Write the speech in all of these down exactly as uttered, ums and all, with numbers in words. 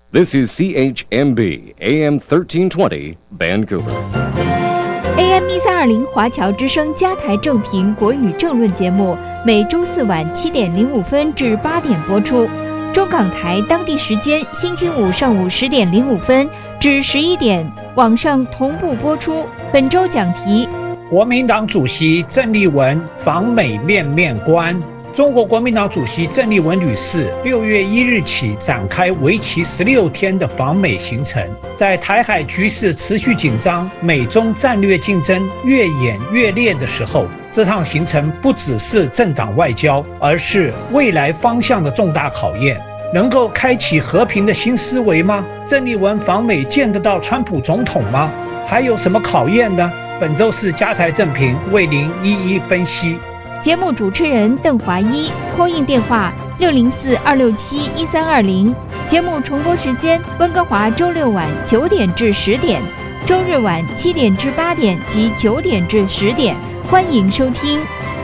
This is C H M B A M thirteen twenty Vancouver。A M 一三二零华侨之声加台正评国语政论节目，每周四晚七点零五分至八点播出。中港台当地时间星期五上午十点零五分至十一点，网上同步播出。本周讲题： 国民党主席郑丽文访美面面观。中国国民党主席郑丽文女士六月一日起展开为期十六天的访美行程。在台海局势持续紧张、美中战略竞争越演越烈的时候，这趟行程不只是政党外交，而是未来方向的重大考验。能够开启和平的新思维吗？郑丽文访美见得到川普总统吗？还有什么考验呢？本周是加台正评为您一一分析。 节目主持人邓华一，call in电话六零四二六七一三二零。节目重播时间：温哥华周六晚九点至十点，周日晚七点至八点及九点至十点。欢迎收听。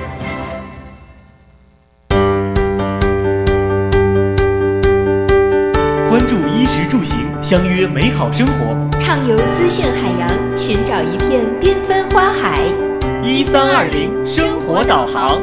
关注衣食住行，相约美好生活。 畅游资讯海洋，寻找一片缤纷花海。 一三二零生活导航。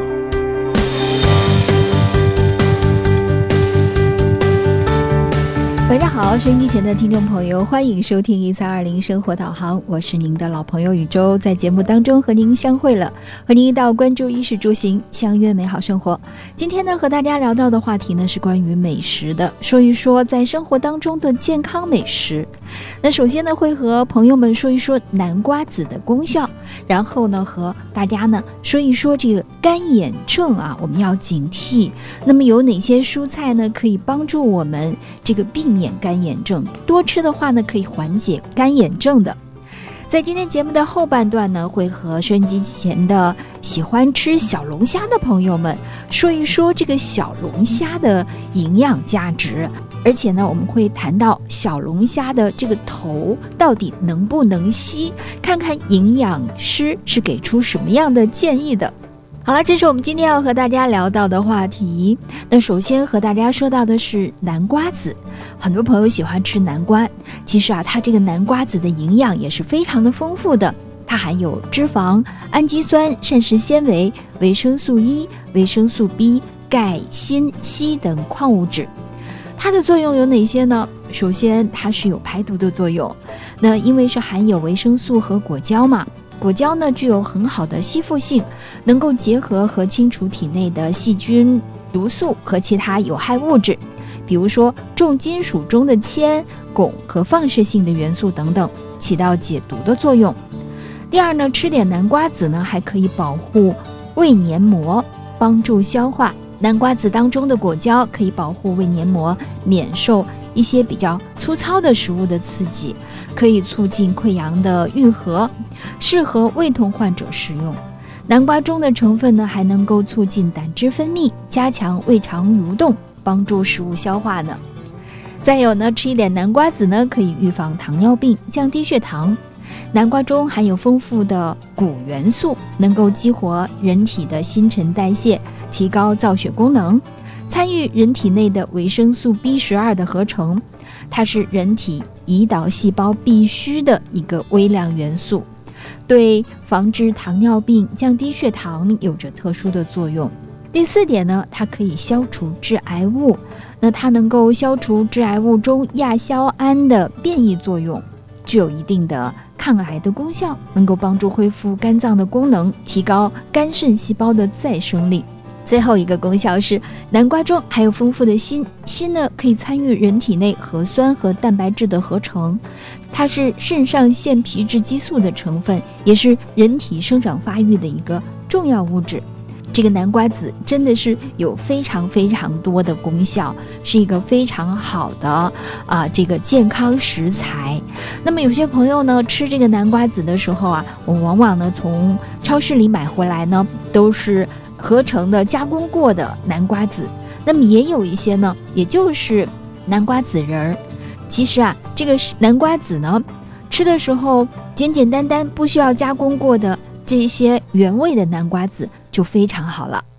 晚上好，收音机前的听众朋友，欢迎收听一三二零生活导航，我是您的老朋友宇宙，在节目当中和您相会了，和您一道关注衣食住行，相约美好生活。今天呢，和大家聊到的话题呢是关于美食的，说一说在生活当中的健康美食。那首先呢，会和朋友们说一说南瓜子的功效，然后呢，和大家呢说一说这个干眼症啊，我们要警惕。那么有哪些蔬菜呢，可以帮助我们这个避免干眼症？多吃的话呢，可以缓解干眼症的。在今天节目的后半段呢，会和收音机前的喜欢吃小龙虾的朋友们说一说这个小龙虾的营养价值，而且呢，我们会谈到小龙虾的这个头到底能不能吸，看看营养师是给出什么样的建议的。好了，这是我们今天要和大家聊到的话题。那首先和大家说到的是南瓜子，很多朋友喜欢吃南瓜，其实啊，它这个南瓜子的营养也是非常的丰富的，它含有脂肪、氨基酸、膳食纤维、维生素 E、维生素 B、钙、锌、硒等矿物质。它的作用有哪些呢？首先，它是有排毒的作用。那因为是含有维生素和果胶嘛，果胶呢具有很好的吸附性，能够结合和清除体内的细菌、毒素和其他有害物质，比如说重金属中的铅、汞和放射性的元素等等，起到解毒的作用。第二呢，吃点南瓜子呢还可以保护胃黏膜，帮助消化。南瓜子当中的果胶可以保护胃黏膜免受一些比较粗糙的食物的刺激，可以促进溃疡的愈合，适合胃痛患者食用。南瓜中的成分呢，还能够促进胆汁分泌，加强胃肠蠕动，帮助食物消化呢。再有呢，吃一点南瓜子呢，可以预防糖尿病，降低血糖。南瓜中含有丰富的钴元素，能够激活人体的新陈代谢，提高造血功能，参与人体内的维生素 B 十二 的合成，它是人体胰岛细胞必须的一个微量元素，对防治糖尿病、降低血糖有着特殊的作用。第四点呢，它可以消除致癌物，那它能够消除致癌物中亚硝胺的变异作用，具有一定的抗癌的功效，能够帮助恢复肝脏的功能，提高肝肾细胞的再生力。最后一个功效是，南瓜中还有丰富的锌，锌呢可以参与人体内核酸和蛋白质的合成，它是肾上腺皮质激素的成分，也是人体生长发育的一个重要物质。这个南瓜子真的是有非常非常多的功效，是一个非常好的啊、呃、这个健康食材。那么有些朋友呢吃这个南瓜子的时候啊，我们往往呢从超市里买回来呢都是合成的加工过的南瓜子，那么也有一些呢也就是南瓜子仁儿。其实啊，这个南瓜子呢吃的时候简简单单，不需要加工过的这些原味的南瓜子就非常好了。